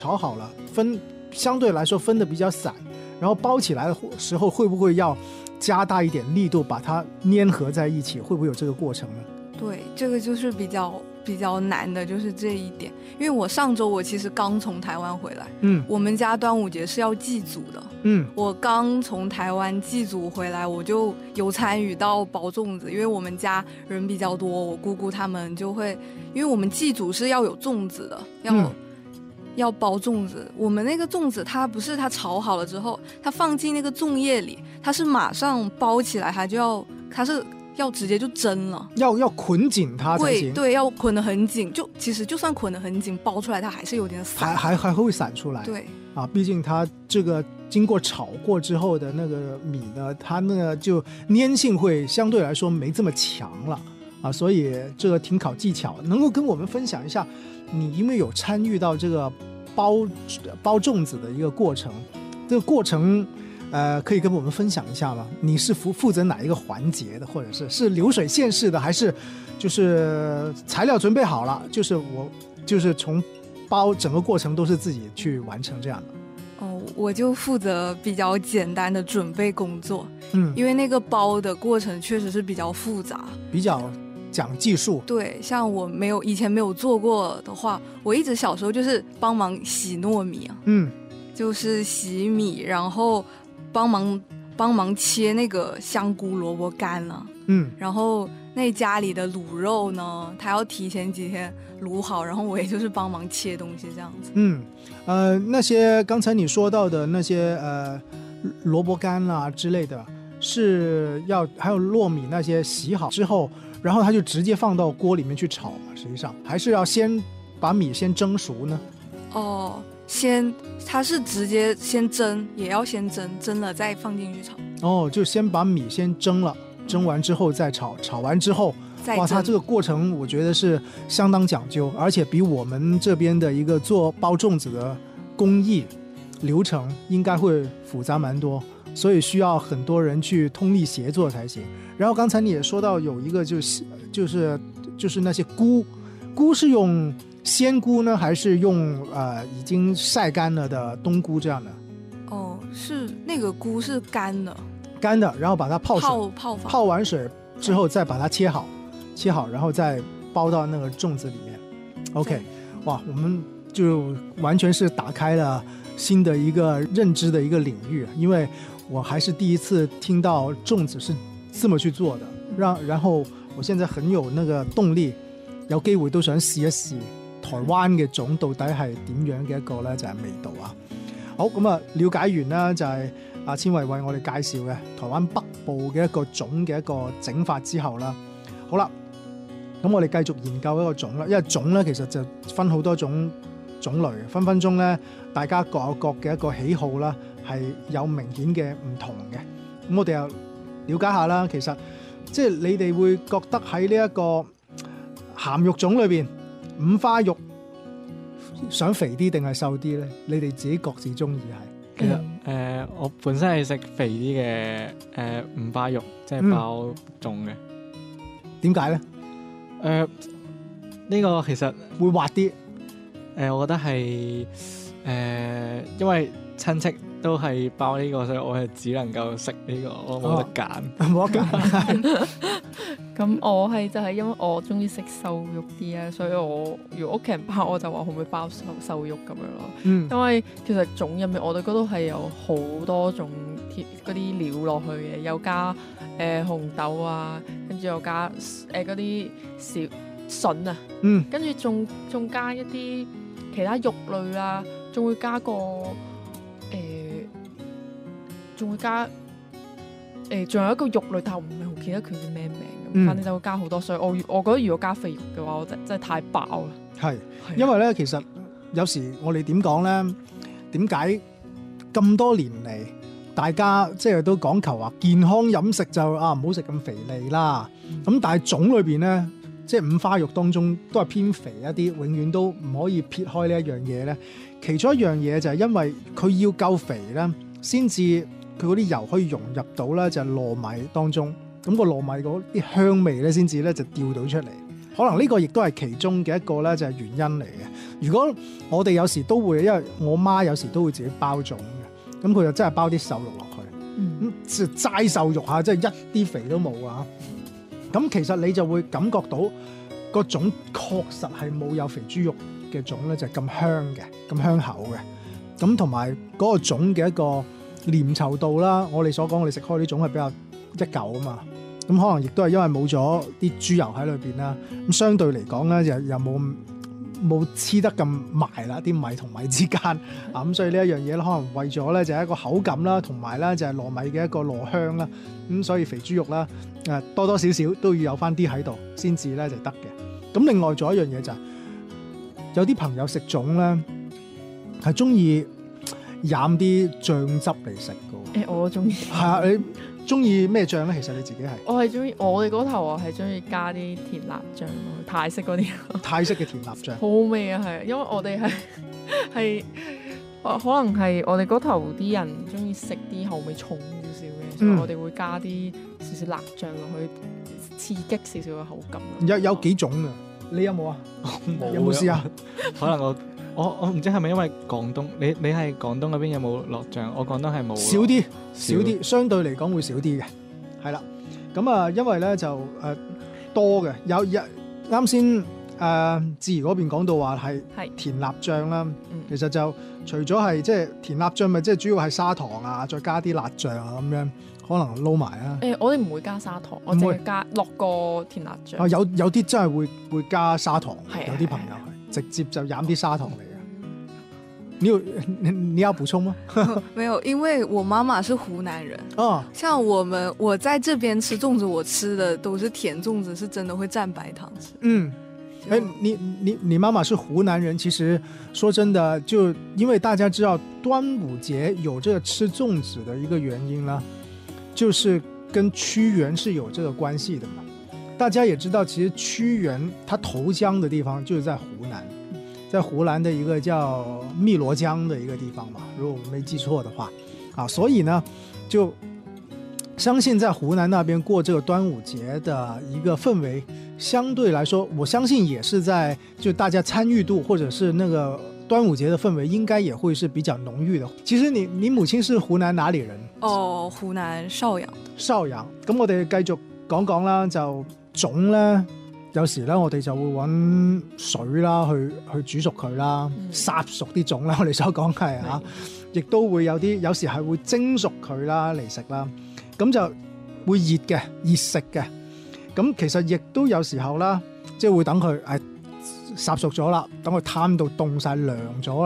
炒好了，相对来说分的比较散，然后包起来的时候会不会要加大一点力度把它粘合在一起，会不会有这个过程呢？ 对，这个就是比较难的，就是这一点。因为我上周我其实刚从台湾回来，我们家端午节是要祭祖的，我刚从台湾祭祖回来，我就有参与到包粽子，因为我们家人比较多，我姑姑他们就会，因为我们祭祖是要有粽子的，要包粽子。我们那个粽子它不是它炒好了之后它放进那个粽叶里，它是马上包起来，它是要直接就蒸了， 要捆紧它才行。 对，要捆得很紧，其实就算捆得很紧，包出来它还是有点散， 还会散出来。 对啊，毕竟它这个经过炒过之后的那个米呢，它那个就粘性会相对来说没这么强了啊，所以这个挺考技巧。能够跟我们分享一下，你因为有参与到这个包粽子的一个过程，这个过程可以跟我们分享一下吗？你是负责哪一个环节的，或者是流水线式的，还是就是材料准备好了，就是从包整个过程都是自己去完成这样的？ 我就负责比较简单的准备工作，因为那个包的过程确实是比较复杂，比较讲技术。 对，像我以前没有做过的话，我一直小时候就是帮忙洗糯米啊，就是洗米，然后帮忙切那个香菇萝卜干了，然后那家里的卤肉呢，他要提前几天卤好，然后我也就是帮忙切东西这样子。 那些刚才你说到的那些萝卜干啊之类的，是还有糯米那些洗好之后，然后它就直接放到锅里面去炒嘛？实际上还是要先把米先蒸熟呢？ 它是直接先蒸，也要先蒸了再放进去炒。 就先把米先蒸了，蒸完之后再炒，炒完之后哇，它这个过程我觉得是相当讲究，而且比我们这边的一个做包粽子的工艺流程应该会复杂蛮多，所以需要很多人去通力协作才行。然后刚才你也说到有一个就是那些菇是用鲜菇呢，还是用已经晒干了的冬菇这样的？ 是那个菇是干的， 然后把它泡完水之后再把它切好，然后再包到那个粽子里面。OK， 哇，我们就完全是打开了新的一个认知的一个領域，因為我還是第一次聽到粽子是這麼去做的，然後我現在很有那個動力，有機會都想試一試台灣嘅粽到底係點樣嘅一個呢，就係味道啊。好，咁啊，了解完啦，就係阿千惠為我哋介紹嘅台灣北部嘅一個粽嘅一個整法之後啦。好啦，咁我哋繼續研究一個粽啦，因為粽呢其實就分好多種類，分分鐘咧，大家各有各嘅一個喜好啦，係有明顯嘅唔同嘅。咁我哋又了解下啦，其實即係你哋會覺得喺呢一個鹹肉粽裏邊，五花肉想肥啲定係瘦啲咧？你哋自己各自中意係？ 其實我本身係食肥啲嘅五花肉，即係包粽嘅。 點解咧？ 呢個其實會滑啲。 我覺得係因為親戚都係包呢個，所以我係只能夠食呢個，我冇得揀， 冇得揀。 咁我係就係因為我中意食瘦肉啲啊，所以我如果屋企人包我就話可唔可以包瘦肉咁樣咯。因為其實粽入面我哋嗰度係有好多種嗰啲料落去嘅，有加紅豆啊，跟住又加嗰啲小筍啊，跟住仲加一啲其他肉類啦，仲會加個仲會加仲有一個肉類，但我唔係好記得佢叫咩名咁，反正就會加好多，所以我覺得如果加肥肉嘅話，我真係太飽啦。 係，因為咧其實有時我哋點講咧，點解咁多年嚟大家即係都講求話健康飲食就唔好食咁肥膩啦，咁但係粽裏邊咧，即係五花肉當中都係偏肥一啲，永遠都唔可以撇開呢一樣嘢咧。其中一樣嘢就係因為佢要夠肥咧，先至佢嗰啲油可以融入到咧就係糯米當中，咁個糯米嗰啲香味咧先至咧就調到出嚟可能呢個亦都係其中嘅一個咧，就係原因嚟嘅。如果我哋有時都會，因為我媽有時都會自己包粽嘅，咁佢就真係包啲瘦肉落去，咁齋瘦肉嚇，即係一啲肥都冇啊！咁其實你就會感覺到個粽確實係冇有肥豬肉嘅粽咧，就係咁香嘅，咁香口嘅。咁同埋嗰個粽嘅一個黏稠度啦，我哋所講我哋食開啲粽係比較一嚿啊嘛。咁可能亦都係因為冇咗啲豬油喺裏邊啦，咁相對嚟講咧又冇黐得咁埋啦，啲米同米之間啊，咁所以呢一樣嘢咧，可能為咗咧就係一個口感啦，同埋咧就係糯米嘅一個糯香啦，咁所以肥豬肉啦多多少少都要有翻啲喺度先至咧就得嘅。咁另外仲有一樣嘢就係有啲朋友食粽咧係中意飲啲醬汁嚟食嘅。 我中意。 係啊，你中意咩醬咧？其實你自己係我係中意，我哋嗰頭我係中意加啲甜辣醬咯，泰式嗰啲。泰式嘅甜辣醬， 好好味啊！係，因為我哋係可能係我哋嗰頭啲人中意食啲口味重少少嘅，所以我哋會加啲少少辣醬落去，刺激少少嘅口感。 有幾種啊？你有冇啊？ 冇。 有冇試啊？ 可能我唔知係咪因為廣東，你係廣東嗰邊有冇落醬？我廣東係冇。少啲，相對嚟講會少啲嘅，係啦。咁啊，因為咧就多嘅，有啱先志怡嗰邊講到話係甜辣醬啦，其實就除咗係即係甜辣醬，咪即係主要係砂糖啊，再加啲辣醬啊咁樣，可能撈埋啊。 我哋唔會加砂糖，我淨係加落個甜辣醬。 有啲真係會加砂糖，有啲朋友係直接就飲啲砂糖嚟嘅。你要補充嗎？ 沒有，因為我媽媽是湖南人。像我在這邊吃粽子，我吃的都是甜粽子，是真的會蘸白糖吃。 你媽媽是湖南人，其實說真的，就因為大家知道端午節有這個吃粽子的一個原因啦，就是跟屈原是有這個關係的嘛。大家也知道，其實屈原他投江的地方就是在湖南。在湖南的一個叫汨羅江的一個地方嘛，如果我沒記錯的話，所以呢，就相信在湖南那邊過這個端午節的一個氛圍，相對來說，我相信也是在就大家參與度或者是那個端午節的氛圍，應該也會是比較濃郁的。其實你母親是湖南哪裡人？ 湖南邵陽。邵陽， 咁我哋繼續講講啦，就粽咧。有時咧，我哋就會揾水啦，去煮熟佢啦，烚熟啲粽啦。我哋所講係嚇，亦都會有時係會蒸熟佢啦嚟食啦。咁就會熱食嘅。咁其實亦都有時候啦，即係會等佢烚熟咗啦，等佢攤到凍晒涼咗。